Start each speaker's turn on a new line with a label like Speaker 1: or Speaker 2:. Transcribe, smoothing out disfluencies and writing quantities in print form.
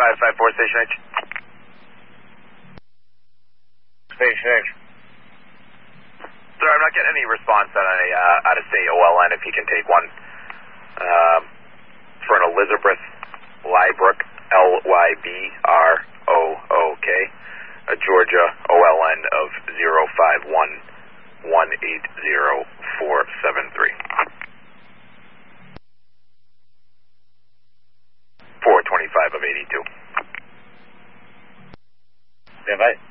Speaker 1: 554 Station H.
Speaker 2: Station H.
Speaker 1: Sir, I'm not getting any response on a out-of-state OLN if you can take one. For an Elizabeth Lybrook, Lybrook, a Georgia OLN of 051180473. 425 of 82.
Speaker 2: Stand by.